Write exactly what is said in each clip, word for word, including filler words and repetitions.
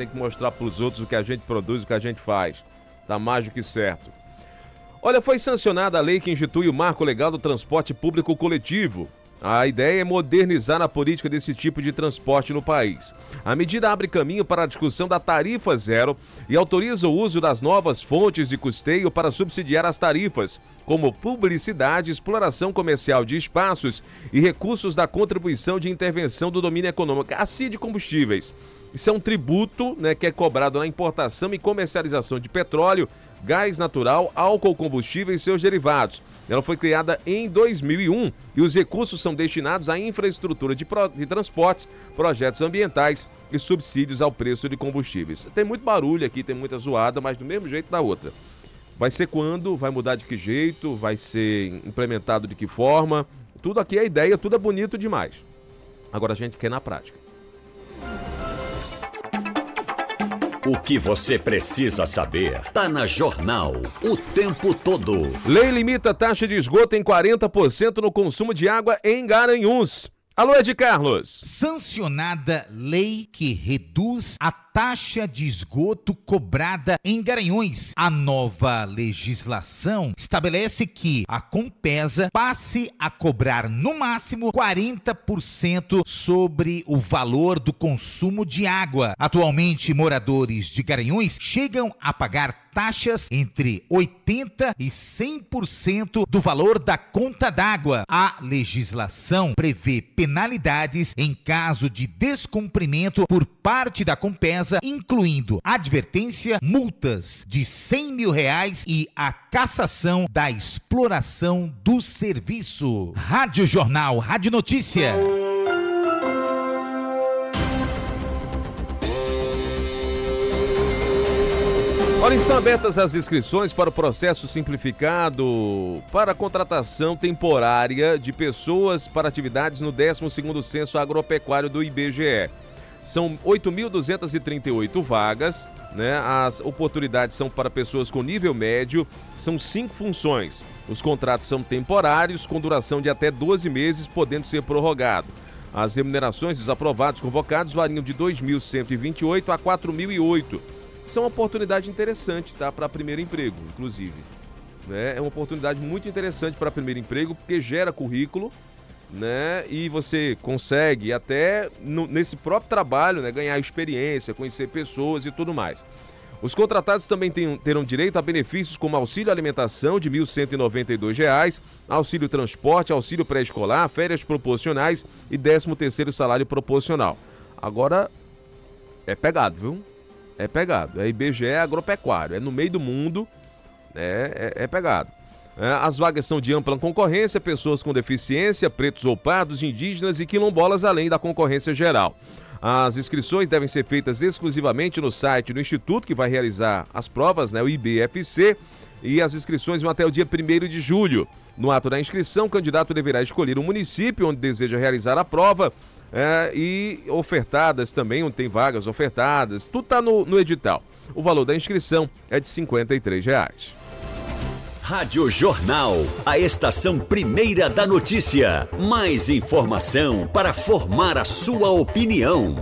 tem que mostrar para os outros o que a gente produz, o que a gente faz. Tá mais do que certo. Olha, foi sancionada a lei que institui o Marco Legal do Transporte Público Coletivo. A ideia é modernizar a política desse tipo de transporte no país. A medida abre caminho para a discussão da tarifa zero e autoriza o uso das novas fontes de custeio para subsidiar as tarifas, como publicidade, exploração comercial de espaços e recursos da contribuição de intervenção do domínio econômico, assim de combustíveis. Isso é um tributo, né, que é cobrado na importação e comercialização de petróleo, gás natural, álcool combustível e seus derivados. Ela foi criada em dois mil e um e os recursos são destinados à infraestrutura de, pro... de transportes, projetos ambientais e subsídios ao preço de combustíveis. Tem muito barulho aqui, tem muita zoada, mas do mesmo jeito da outra. Vai ser quando? Vai mudar de que jeito? Vai ser implementado de que forma? Tudo aqui é ideia, tudo é bonito demais. Agora a gente quer na prática. O que você precisa saber tá na Jornal o tempo todo. Lei limita a taxa de esgoto em quarenta por cento no consumo de água em Garanhuns. Alô, Ed Carlos. Sancionada lei que reduz a taxa de esgoto cobrada em Garanhuns. A nova legislação estabelece que a Compesa passe a cobrar no máximo quarenta por cento sobre o valor do consumo de água. Atualmente, moradores de Garanhuns chegam a pagar taxas entre oitenta por cento e cem por cento do valor da conta d'água. A legislação prevê penalidades em caso de descumprimento por parte da Compesa, incluindo advertência, multas de cem mil reais e a cassação da exploração do serviço. Rádio Jornal, Rádio Notícia. Olha, estão abertas as inscrições para o processo simplificado para a contratação temporária de pessoas para atividades no décimo segundo Censo Agropecuário do I B G E. São oito mil duzentas e trinta e oito vagas, né? As oportunidades são para pessoas com nível médio, são cinco funções. Os contratos são temporários, com duração de até doze meses, podendo ser prorrogado. As remunerações dos aprovados convocados variam de dois mil cento e vinte e oito a quatro mil e oito. São uma oportunidade interessante, tá? Para primeiro emprego, inclusive. Né? É uma oportunidade muito interessante para primeiro emprego, porque gera currículo, né? E você consegue até no, nesse próprio trabalho, né, ganhar experiência, conhecer pessoas e tudo mais. Os contratados também tem, terão direito a benefícios como auxílio alimentação de mil cento e noventa e dois reais, auxílio transporte, auxílio pré-escolar, férias proporcionais e décimo terceiro salário proporcional. Agora, é pegado, viu? É pegado. É I B G E agropecuário. É no meio do mundo. É, é, é pegado. É, as vagas são de ampla concorrência, pessoas com deficiência, pretos ou pardos, indígenas e quilombolas, além da concorrência geral. As inscrições devem ser feitas exclusivamente no site do Instituto, que vai realizar as provas, né, o I B F C, e as inscrições vão até o dia primeiro de julho. No ato da inscrição, o candidato deverá escolher o município onde deseja realizar a prova, É, e ofertadas também, onde tem vagas ofertadas, tudo está no, no edital. O valor da inscrição é de cinquenta e três reais. Rádio Jornal, a estação primeira da notícia. Mais informação para formar a sua opinião.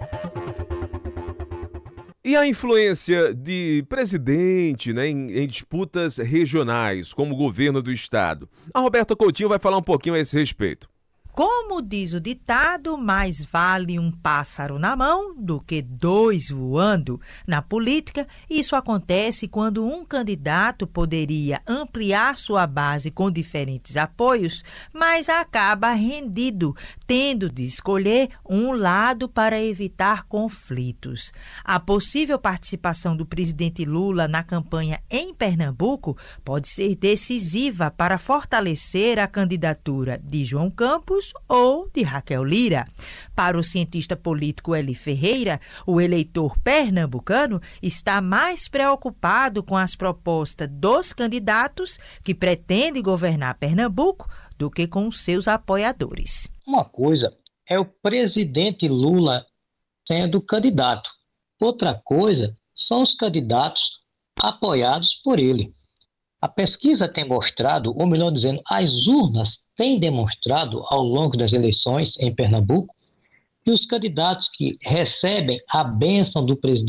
E a influência de presidente, né, em, em disputas regionais, como o governo do estado? A Roberta Coutinho vai falar um pouquinho a esse respeito. Como diz o ditado, mais vale um pássaro na mão do que dois voando. Na política, isso acontece quando um candidato poderia ampliar sua base com diferentes apoios, mas acaba rendido, tendo de escolher um lado para evitar conflitos. A possível participação do presidente Lula na campanha em Pernambuco pode ser decisiva para fortalecer a candidatura de João Campos ou de Raquel Lira. Para o cientista político Eli Ferreira, o eleitor pernambucano está mais preocupado com as propostas dos candidatos que pretendem governar Pernambuco do que com seus apoiadores. Uma coisa é o presidente Lula sendo candidato. Outra coisa são os candidatos apoiados por ele. A pesquisa tem mostrado, ou melhor dizendo, as urnas têm demonstrado ao longo das eleições em Pernambuco que os candidatos que recebem a bênção do presidente